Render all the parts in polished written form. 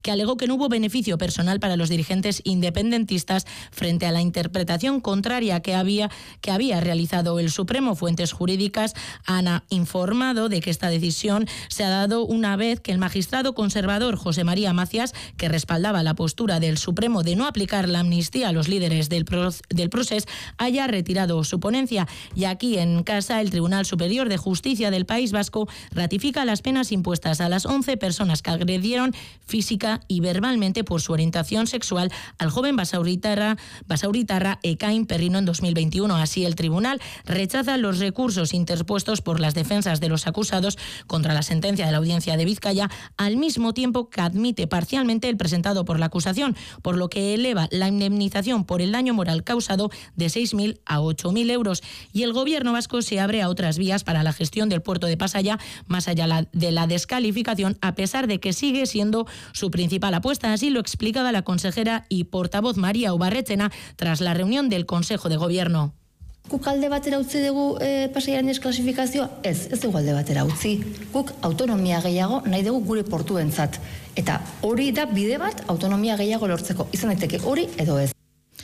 que alegó que no hubo beneficio personal para los dirigentes independentistas frente a la interpretación contraria que había realizado el Supremo. Fuentes jurídicas han informado de que esta decisión se ha dado una vez que el magistrado conservador José María Macías, que respaldaba la postura del Supremo de no aplicar la amnistía a los líderes del Procés, haya retirado su ponencia. Y aquí en casa, el Tribunal Superior de Justicia del País Vasco ratifica las penas impuestas a las 11 personas que agredieron física y verbalmente por su orientación sexual al joven basauritarra Ekain Perrino en 2021. Así, el tribunal rechaza los recursos interpuestos por las defensas de los acusados contra la sentencia de la Audiencia de Vizcaya, al mismo tiempo que admite parcialmente el presentado por la acusación, por lo que eleva la indemnización por el daño moral causado de 6.000 a 8.000 euros. Y el Gobierno vasco se abre a otras vías para la gestión del puerto de Pasaia, más allá de la descalificación, a pesar de que sigue siendo su principal apuesta. Así lo explicaba la consejera y portavoz María Ubarretxena tras la reunión del Consejo de Gobierno. Guk alde batera utzi dugu Pasaiaren desklasifikazioa? Ez dugu alde batera utzi. Guk autonomia gehiago nahi dugu gure portuentzat. Eta hori da bide bat autonomia gehiago lortzeko. Izan daiteke hori edo ez.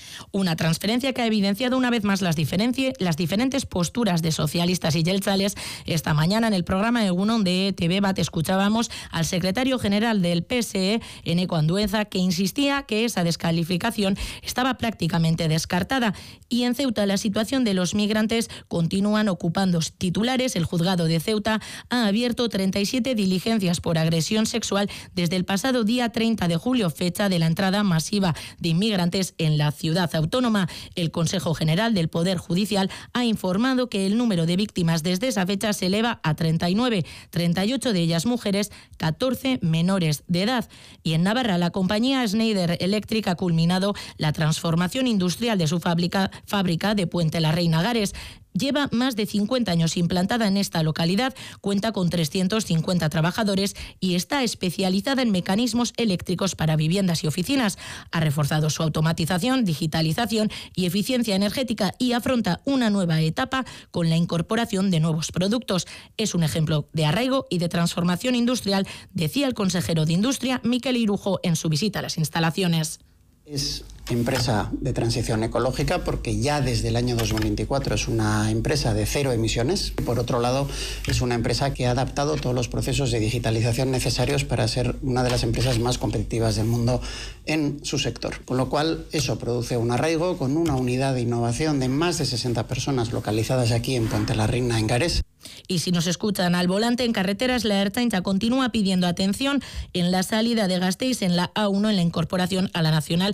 Una transferencia que ha evidenciado una vez más las diferentes posturas de socialistas y jeltzales. Esta mañana en el programa Egunon de ETV Bat escuchábamos al secretario general del PSE, Eneko Andueza, que insistía que esa descalificación estaba prácticamente descartada. Y en Ceuta la situación de los migrantes continúan ocupando titulares. El juzgado de Ceuta ha abierto 37 diligencias por agresión sexual desde el pasado día 30 de julio, fecha de la entrada masiva de inmigrantes en la ciudad autónoma. El Consejo General del Poder Judicial ha informado que el número de víctimas desde esa fecha se eleva a 39, 38 de ellas mujeres, 14 menores de edad. Y en Navarra, la compañía Schneider Electric ha culminado la transformación industrial de su fábrica de Puente la Reina Gares. Lleva más de 50 años implantada en esta localidad, cuenta con 350 trabajadores y está especializada en mecanismos eléctricos para viviendas y oficinas. Ha reforzado su automatización, digitalización y eficiencia energética y afronta una nueva etapa con la incorporación de nuevos productos. Es un ejemplo de arraigo y de transformación industrial, decía el consejero de Industria, Mikel Irujo, en su visita a las instalaciones. Es empresa de transición ecológica porque ya desde el año 2024 es una empresa de cero emisiones. Por otro lado, es una empresa que ha adaptado todos los procesos de digitalización necesarios para ser una de las empresas más competitivas del mundo en su sector. Con lo cual, eso produce un arraigo con una unidad de innovación de más de 60 personas localizadas aquí en Puente la Reina, en Gares. Y si nos escuchan al volante en carreteras, la Ertzaintza continúa pidiendo atención en la salida de Gasteiz en la A1 en la incorporación a la Nacional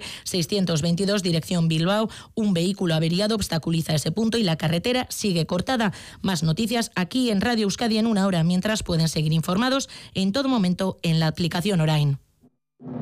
622 dirección Bilbao. Un vehículo averiado obstaculiza ese punto y la carretera sigue cortada. Más noticias aquí en Radio Euskadi en una hora, mientras pueden seguir informados en todo momento en la aplicación Orain.